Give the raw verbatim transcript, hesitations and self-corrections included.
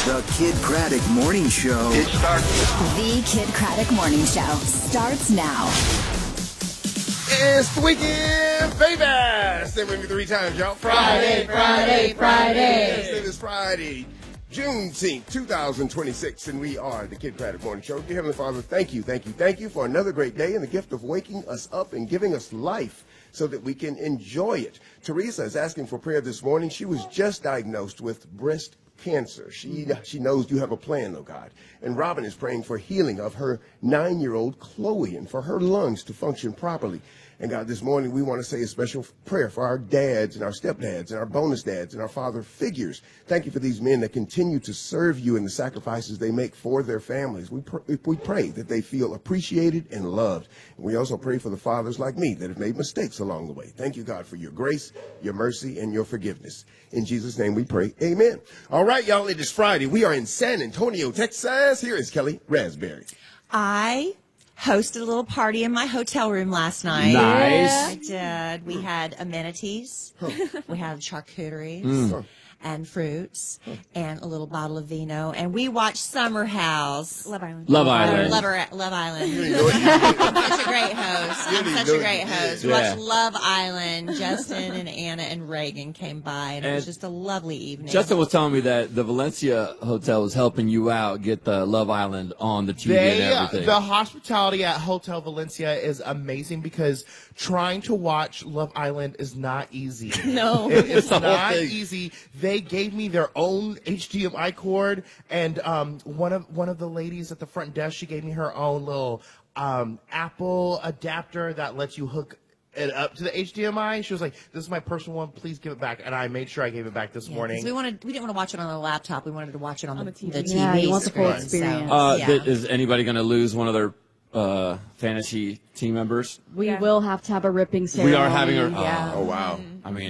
The Kid Craddock Morning Show. It starts. The Kid Craddock Morning Show starts now. It's the weekend, baby! Stay with me three times, y'all. Friday, Friday, Friday. Yes, it is Friday, Juneteenth, two thousand twenty-six, and we are the Kid Craddock Morning Show. Dear Heavenly Father, thank you, thank you, thank you for another great day and the gift of waking us up and giving us life so that we can enjoy it. Teresa is asking for prayer this morning. She was just diagnosed with breast cancer. She she knows you have a plan, oh God. And Robin is praying for healing of her nine-year-old Chloe and for her lungs to function properly. And God, this morning we want to say a special prayer for our dads and our stepdads and our bonus dads and our father figures. Thank you for these men that continue to serve you in the sacrifices they make for their families. We, pr- we pray that they feel appreciated and loved. And we also pray for the fathers like me that have made mistakes along the way. Thank you, God, for your grace, your mercy, and your forgiveness. In Jesus' name we pray. Amen. All right, y'all, it is Friday. We are in San Antonio, Texas. Here is Kelly Raspberry. I hosted a little party in my hotel room last night. Nice. I did. We had amenities. We had charcuteries Mm. and fruits and a little bottle of vino. And we watched Summer House. Love Island. Love Or Island. Love, Love Island. You know it. I'm such a great host. You I'm didn't such know a it. great host. We Yeah. watched Love Island. Justin and Anna and Reagan came by, and it was And just a lovely evening. Justin was telling me that the Valencia Hotel was helping you out get the Love Island on the T V They, and everything. the hospitality at Hotel Valencia is amazing because trying to watch Love Island is not easy. No. It- it's The whole not thing. easy. They gave me their own H D M I cord, and um, one of one of the ladies at the front desk, she gave me her own little um, Apple adapter that lets you hook it up to the H D M I. She was like, "This is my personal one. Please give it back." And I made sure I gave it back this Yeah, 'cause morning. we wanted we didn't want to watch it on a laptop. We wanted to watch it on, On the, the T V. the T V. Yeah, you want the full screen, experience. So, uh, yeah. th- is anybody going to lose one of their uh, fantasy team members? We Yeah. will have to have a ripping ceremony. We are having a. Yeah. Oh, Oh, wow. I mean.